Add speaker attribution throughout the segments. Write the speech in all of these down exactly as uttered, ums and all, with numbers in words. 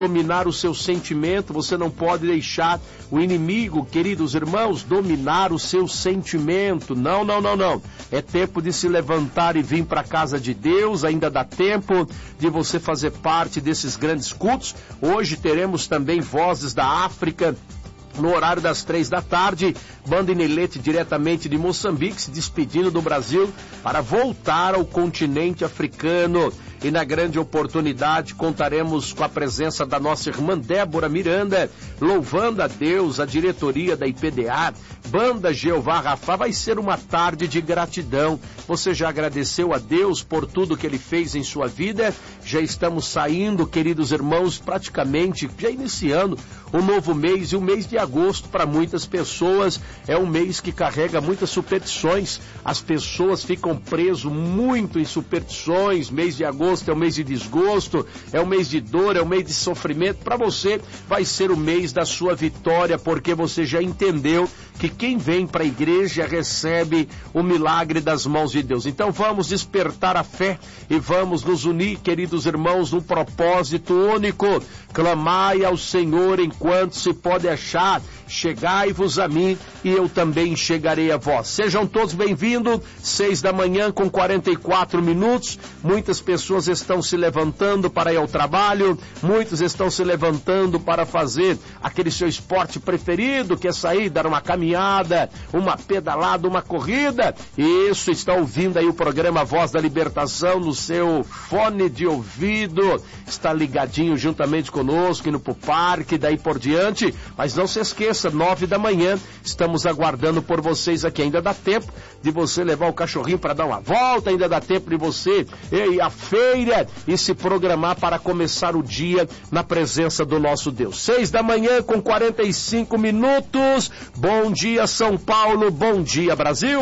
Speaker 1: dominar o seu sentimento, você não pode deixar o inimigo, queridos irmãos, dominar o seu sentimento. Não, não, não, não. É tempo de se levantar e vir para a casa de Deus, ainda dá tempo de você fazer parte desses grandes cultos. Hoje teremos também Vozes da África, no horário das três da tarde, Banda Inelete diretamente de Moçambique, se despedindo do Brasil para voltar ao continente africano. E na grande oportunidade contaremos com a presença da nossa irmã Débora Miranda, louvando a Deus, a diretoria da I P D A, Banda Jeová Rafá. Vai ser uma tarde de gratidão. Você já agradeceu a Deus por tudo que Ele fez em sua vida? Já estamos saindo, queridos irmãos, praticamente, já iniciando o novo mês, e o mês de agosto para muitas pessoas é um mês que carrega muitas superstições. As pessoas ficam presas muito em superstições. Mês de agosto é o mês de desgosto, é o mês de dor, é o mês de sofrimento. Para você vai ser o mês da sua vitória, porque você já entendeu que quem vem para a igreja recebe o milagre das mãos de Deus. Então vamos despertar a fé e vamos nos unir, queridos irmãos, num propósito único. Clamai ao Senhor enquanto se pode achar, chegai-vos a mim e eu também chegarei a vós. Sejam todos bem-vindos, seis da manhã com quarenta e quatro minutos, muitas pessoas estão se levantando para ir ao trabalho, muitos estão se levantando para fazer aquele seu esporte preferido, que é sair, dar uma caminhada, uma pedalada, uma corrida. Isso, está ouvindo aí o programa Voz da Libertação no seu fone de ouvido, está ligadinho juntamente conosco, indo pro parque, daí por diante. Mas não se esqueça, nove da manhã, estamos aguardando por vocês aqui. Ainda dá tempo de você levar o cachorrinho para dar uma volta, ainda dá tempo de você ir à feira e se programar para começar o dia na presença do nosso Deus. Seis da manhã com quarenta e cinco minutos. Bom dia, São Paulo. Bom dia, Brasil.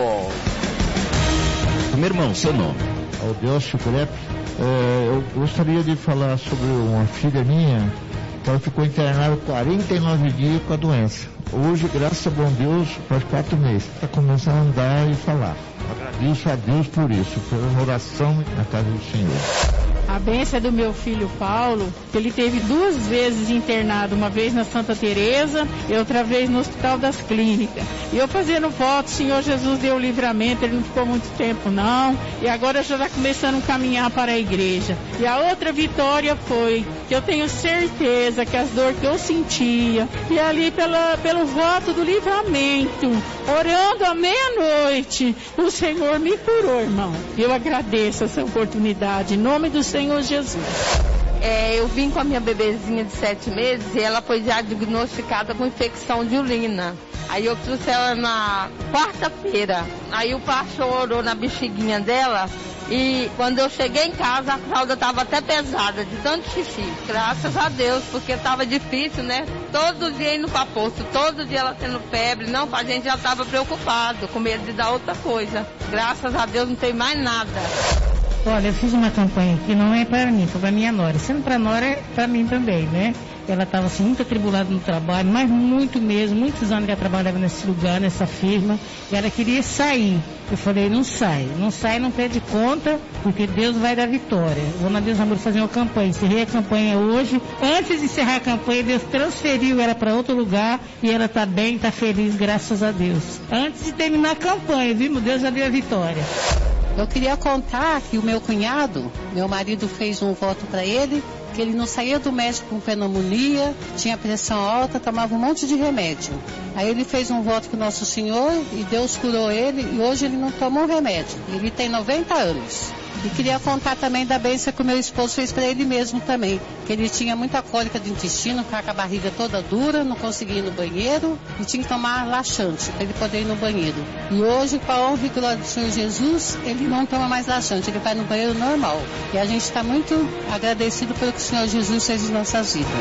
Speaker 2: Meu irmão, seu nome?
Speaker 3: Aldelcio Crepe. É, eu gostaria de falar sobre uma filha minha. Ela ficou internada quarenta e nove dias com a doença. Hoje, graças a bom Deus, faz quatro meses. Está começando a andar e falar. Agradeço a Deus por isso, pela oração na casa do Senhor.
Speaker 4: A bênção é do meu filho Paulo, que ele teve duas vezes internado, uma vez na Santa Teresa e outra vez no Hospital das Clínicas. E eu fazendo voto, o Senhor Jesus deu livramento, ele não ficou muito tempo não, e agora já está começando a caminhar para a igreja. E a outra vitória foi que eu tenho certeza que as dores que eu sentia, e ali pela, pelo voto do livramento, orando à meia-noite, o Senhor me curou, irmão. Eu agradeço essa oportunidade, em nome do Senhor Jesus.
Speaker 5: É, eu vim com a minha bebezinha de sete meses e ela foi diagnosticada com infecção de urina. Aí eu trouxe ela na quarta-feira. Aí o pastor orou na bexiguinha dela e quando eu cheguei em casa a fralda estava até pesada de tanto xixi. Graças a Deus, porque estava difícil, né? Todo dia indo para posto, todo dia ela tendo febre. Não, a gente já estava preocupado, com medo de dar outra coisa. Graças a Deus não tem mais nada.
Speaker 6: Olha, eu fiz uma campanha que não é para mim, foi para minha nora. Sendo para nora, é para mim também, né? Ela estava assim, muito atribulada no trabalho, mas muito mesmo, muitos anos que ela trabalhava nesse lugar, nessa firma, e ela queria sair. Eu falei, não sai, não sai, não pede conta, porque Deus vai dar vitória. Vou na Deus Amor fazer uma campanha, encerrei a campanha hoje. Antes de encerrar a campanha, Deus transferiu ela para outro lugar, e ela está bem, está feliz, graças a Deus. Antes de terminar a campanha, viu? Deus já deu a vitória.
Speaker 7: Eu queria contar que o meu cunhado, meu marido fez um voto para ele, que ele não saía do médico com pneumonia, tinha pressão alta, tomava um monte de remédio. Aí ele fez um voto com o Nosso Senhor e Deus curou ele e hoje ele não toma um remédio. Ele tem noventa anos. E queria contar também da bênção que o meu esposo fez para ele mesmo também, que ele tinha muita cólica de intestino, com a barriga toda dura, não conseguia ir no banheiro e tinha que tomar laxante para ele poder ir no banheiro. E hoje, com a honra e glória do Senhor Jesus, ele não toma mais laxante, ele vai no banheiro normal. E a gente está muito agradecido pelo que o Senhor Jesus fez em nossas vidas.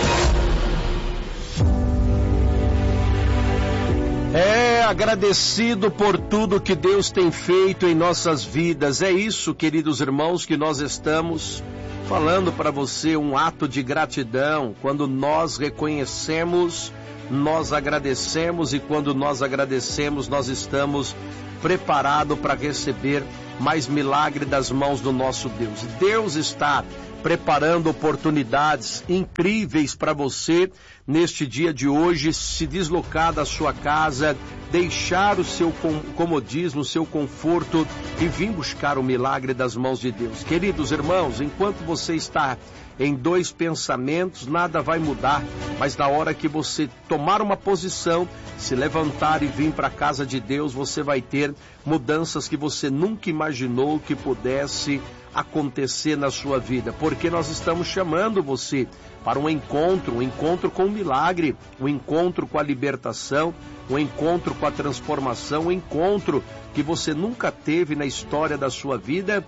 Speaker 1: É, agradecido por tudo que Deus tem feito em nossas vidas. É isso, queridos irmãos, que nós estamos falando para você, um ato de gratidão. Quando nós reconhecemos, nós agradecemos, e quando nós agradecemos, nós estamos preparados para receber mais milagre das mãos do nosso Deus. Deus está preparando oportunidades incríveis para você neste dia de hoje, se deslocar da sua casa, deixar o seu comodismo, o seu conforto e vir buscar o milagre das mãos de Deus. Queridos irmãos, enquanto você está em dois pensamentos, nada vai mudar, mas na hora que você tomar uma posição, se levantar e vir para a casa de Deus, você vai ter mudanças que você nunca imaginou que pudesse acontecer na sua vida, porque nós estamos chamando você para um encontro, um encontro com o milagre, um encontro com a libertação, um encontro com a transformação, um encontro que você nunca teve na história da sua vida,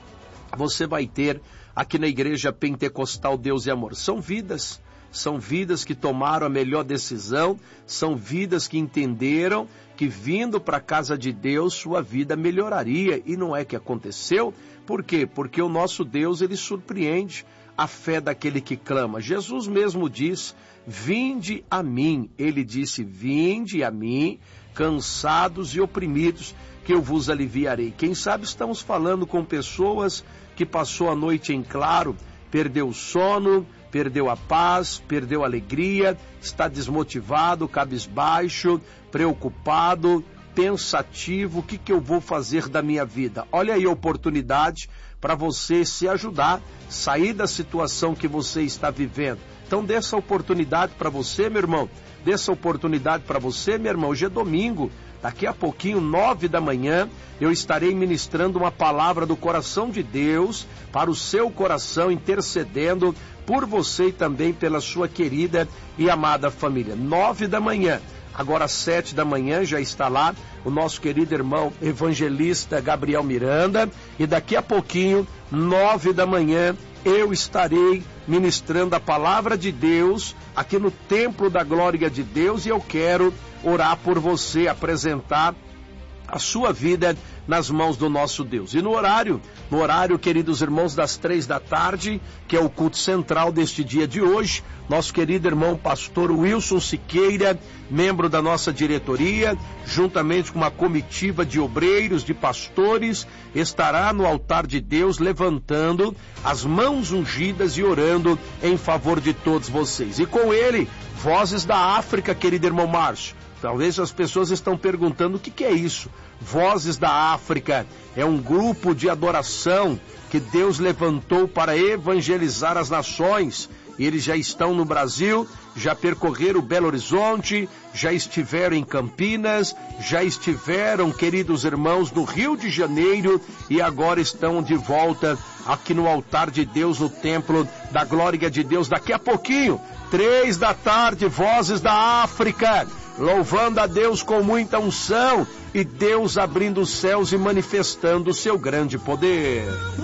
Speaker 1: você vai ter aqui na Igreja Pentecostal Deus e Amor. São vidas, são vidas que tomaram a melhor decisão, são vidas que entenderam que vindo para a casa de Deus, sua vida melhoraria, e não é que aconteceu. Por quê? Porque o nosso Deus, ele surpreende a fé daquele que clama. Jesus mesmo diz, vinde a mim. Ele disse, vinde a mim, cansados e oprimidos, que eu vos aliviarei. Quem sabe estamos falando com pessoas que passou a noite em claro, perdeu o sono, perdeu a paz, perdeu a alegria, está desmotivado, cabisbaixo, preocupado, pensativo, o que, que eu vou fazer da minha vida? Olha aí a oportunidade para você se ajudar, sair da situação que você está vivendo. Então dê essa oportunidade para você, meu irmão, dê essa oportunidade para você, meu irmão. Hoje é domingo, daqui a pouquinho, nove da manhã, eu estarei ministrando uma palavra do coração de Deus para o seu coração, intercedendo por você e também pela sua querida e amada família. Nove da manhã. Agora às sete da manhã já está lá o nosso querido irmão evangelista Gabriel Miranda, e daqui a pouquinho, nove da manhã, eu estarei ministrando a palavra de Deus aqui no Templo da Glória de Deus, e eu quero orar por você, apresentar a sua vida nas mãos do nosso Deus. E no horário, no horário, queridos irmãos, das três da tarde, que é o culto central deste dia de hoje, nosso querido irmão pastor Wilson Siqueira, membro da nossa diretoria, juntamente com uma comitiva de obreiros, de pastores, estará no altar de Deus levantando as mãos ungidas e orando em favor de todos vocês. E com ele, Vozes da África, querido irmão Márcio. Talvez as pessoas estão perguntando o que, que é isso. Vozes da África é um grupo de adoração que Deus levantou para evangelizar as nações. E eles já estão no Brasil, já percorreram Belo Horizonte, já estiveram em Campinas, já estiveram, queridos irmãos, no Rio de Janeiro, e agora estão de volta aqui no altar de Deus, no Templo da Glória de Deus. Daqui a pouquinho, três da tarde, Vozes da África, louvando a Deus com muita unção, e Deus abrindo os céus e manifestando o seu grande poder.